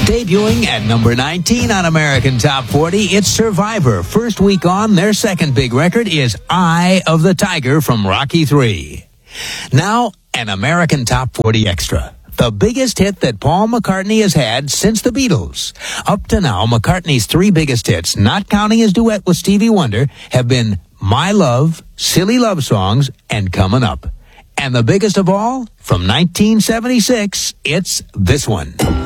Debuting at number 19 on American Top 40, it's Survivor. First week on, their second big record is Eye of the Tiger from Rocky III. Now, an American Top 40 Extra. The biggest hit that Paul McCartney has had since the Beatles. Up to now, McCartney's three biggest hits, not counting his duet with Stevie Wonder, have been My Love, Silly Love Songs, and Coming Up. And the biggest of all, from 1976, it's this one.